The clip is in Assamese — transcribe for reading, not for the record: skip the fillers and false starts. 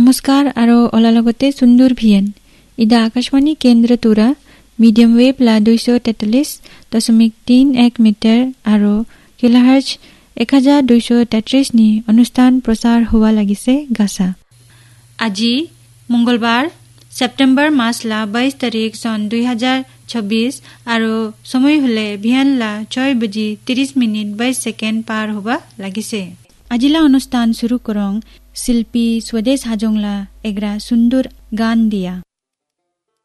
নমস্কাৰ আৰু অলালগতে সুন্দৰ ভিয়েন ইদা আকাশবাণী কেন্দ্ৰ তুৰা মিডিয়াম ৱেভ লা 243.31 মিটাৰ আৰু কিলোহাৰ্জ 1233 নি অনুষ্ঠান প্ৰচাৰ হোৱা লাগিছে গাছা। আজি মঙ্গলবাৰ সেপ্টেম্বৰ মাস লা 22 তাৰিখ সন 2026 আৰু সময় হলে ভিয়ান লা 6:30 পাৰ হবা লাগিছে। আজিলা অনুষ্ঠান শুরু করং শিল্পী স্বদেশ হাজংলা এগ্রা সুন্দর গান দিয়া।